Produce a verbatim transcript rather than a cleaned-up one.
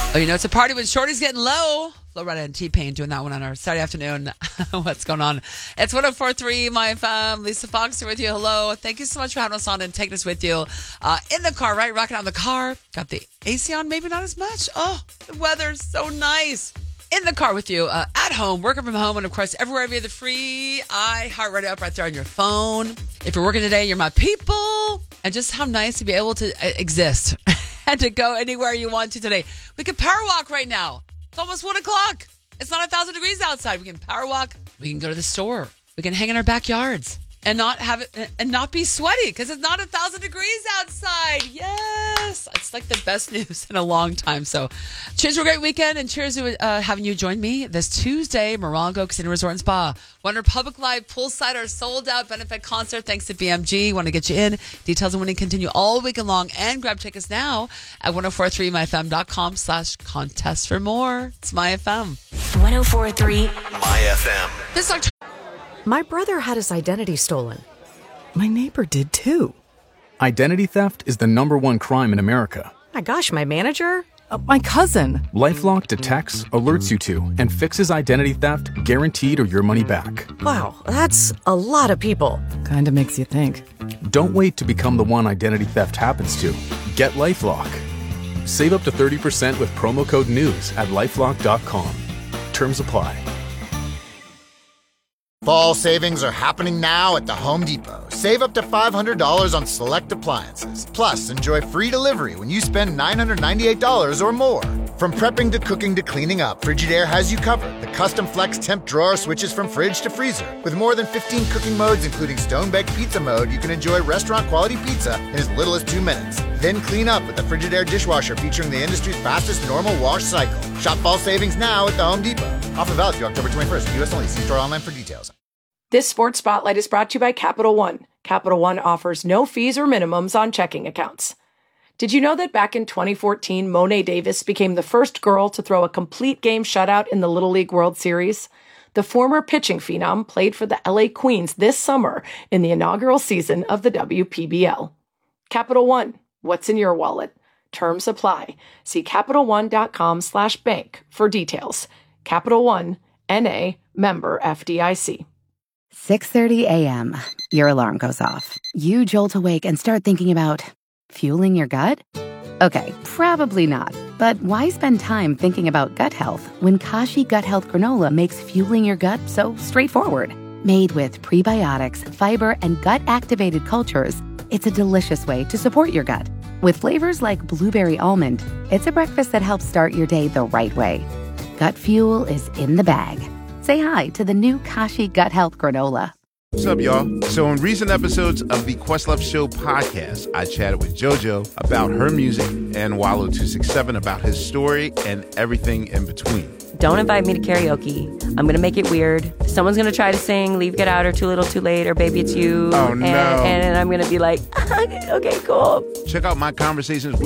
Oh, you know, it's a party when Shorty's getting low. Flo Rida and T-Pain doing that one on our Saturday afternoon. What's going on? It's one oh four point three, my F M. Lisa Fox here with you. Hello. Thank you so much for having us on and taking us with you. Uh, in the car, right? Rocking out in the car. Got the A C on, maybe not as much. Oh, the weather's so nice. In the car with you, uh, at home, working from home, and of course, everywhere via the free iHeartRadio app right there on your phone. If you're working today, you're my people. And just how nice to be able to uh, exist and to go anywhere you want to today. We can power walk right now. It's almost one o'clock. It's not a thousand degrees outside. We can power walk. We can go to the store. We can hang in our backyards and not have it and not be sweaty because it's not a thousand degrees outside. Yes, it's like the best news in a long time. So, cheers to a great weekend and cheers to uh, having you join me this Tuesday. Morongo Casino Resort and Spa, One Republic Live poolside, our sold out benefit concert. Thanks to B M G. Want to get you in? Details on winning continue all weekend long and grab tickets now at ten forty-three my f m dot com slash contest for more. It's My F M. ten forty-three My F M. This October. My brother had his identity stolen. My neighbor did too. Identity theft is the number one crime in America. My gosh, my manager? Uh, my cousin. LifeLock detects, alerts you to, and fixes identity theft guaranteed or your money back. Wow, that's a lot of people. Kinda makes you think. Don't wait to become the one identity theft happens to. Get LifeLock. Save up to thirty percent with promo code NEWS at lifelock dot com. Terms apply. Fall savings are happening now at the Home Depot. Save up to five hundred dollars on select appliances. Plus, enjoy free delivery when you spend nine hundred ninety-eight dollars or more. From prepping to cooking to cleaning up, Frigidaire has you covered. The custom flex temp drawer switches from fridge to freezer. With more than fifteen cooking modes, including stone-baked pizza mode, you can enjoy restaurant-quality pizza in as little as two minutes. Then clean up with the Frigidaire dishwasher featuring the industry's fastest normal wash cycle. Shop fall savings now at the Home Depot. Offer valid through October twenty-first. U S only. See store online for details. This Sports Spotlight is brought to you by Capital One. Capital One offers no fees or minimums on checking accounts. Did you know that back in twenty fourteen, Mo'ne Davis became the first girl to throw a complete game shutout in the Little League World Series? The former pitching phenom played for the L A Queens this summer in the inaugural season of the W P B L. Capital One, what's in your wallet? Terms apply. See CapitalOne.com slash bank for details. Capital One, N A, member F D I C. six thirty a.m. Your alarm goes off. You jolt awake and start thinking about fueling your gut? Okay, probably not. But why spend time thinking about gut health when Kashi Gut Health Granola makes fueling your gut so straightforward? Made with prebiotics, fiber, and gut-activated cultures, it's a delicious way to support your gut. With flavors like blueberry almond, it's a breakfast that helps start your day the right way. Gut fuel is in the bag. Say hi to the new Kashi Gut Health Granola. What's up, y'all? So in recent episodes of the Questlove Show podcast, I chatted with JoJo about her music and Wallow two six seven about his story and everything in between. Don't invite me to karaoke. I'm going to make it weird. Someone's going to try to sing Leave, Get Out, or Too Little, Too Late, or Baby It's You. Oh, no. And, and I'm going to be like, okay, cool. Check out my conversations